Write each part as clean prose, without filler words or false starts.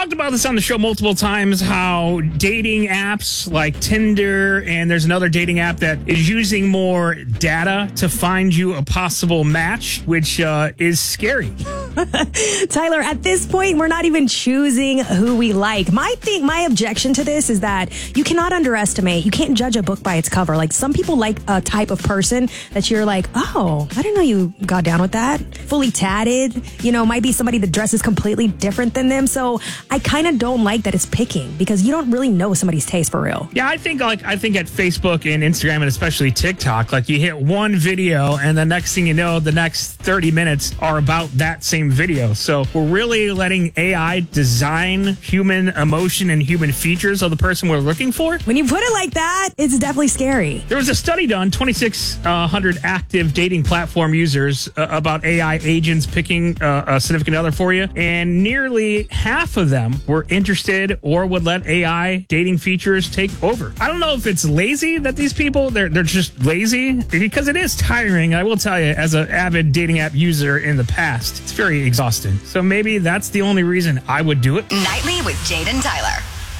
talked about this on the show multiple times, how dating apps like Tinder, and there's another dating app that is using more data to find you a possible match, which is scary. Tyler, at this point, we're not even choosing who we like. My objection to this is that you cannot underestimate, you can't judge a book by its cover. Like, some people like a type of person that you're like, oh, I didn't know you got down with that. Fully tatted, might be somebody that dresses completely different than them. So I kind of don't like that it's picking, because you don't really know somebody's taste for real. Yeah, I think at Facebook and Instagram, and especially TikTok, like, you hit one video and the next thing you know, the next 30 minutes are about that same video. So we're really letting AI design human emotion and human features of the person we're looking for. When you put it like that, it's definitely scary. There was a study done, 2,600 active dating platform users, about AI agents picking a significant other for you. And nearly half of them were interested or would let AI dating features take over. I don't know if it's lazy that these people, they're just lazy, because it is tiring. I will tell you, as an avid dating app user in the past, it's very exhausting. So maybe that's the only reason I would do it. Nightly with Jade and Tyler.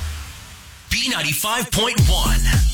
B95.1.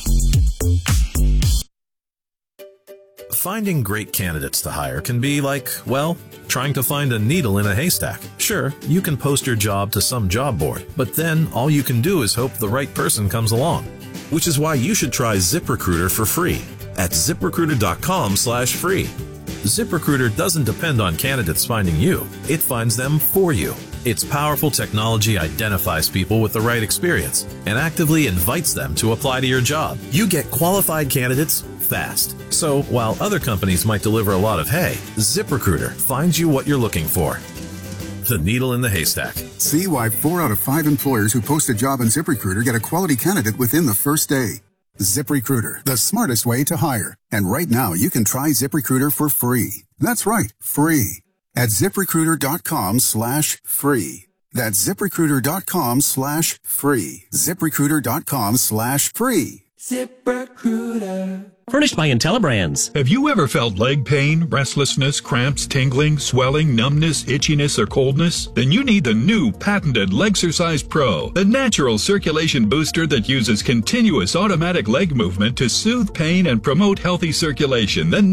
Finding great candidates to hire can be like, well, trying to find a needle in a haystack. Sure, you can post your job to some job board, but then all you can do is hope the right person comes along. Which is why you should try ZipRecruiter for free at ZipRecruiter.com/free. ZipRecruiter doesn't depend on candidates finding you. It finds them for you. Its powerful technology identifies people with the right experience and actively invites them to apply to your job. You get qualified candidates fast. So while other companies might deliver a lot of hay, ZipRecruiter finds you what you're looking for. The needle in the haystack. See why 4 out of 5 employers who post a job on ZipRecruiter get a quality candidate within the first day. ZipRecruiter, the smartest way to hire. And right now, you can try ZipRecruiter for free. That's right, free. At ZipRecruiter.com/free. That's ZipRecruiter.com/free. ZipRecruiter.com/free. ZipRecruiter. Furnished by IntelliBrands. Have you ever felt leg pain, restlessness, cramps, tingling, swelling, numbness, itchiness, or coldness? Then you need the new patented Legsercise Pro, the natural circulation booster that uses continuous automatic leg movement to soothe pain and promote healthy circulation.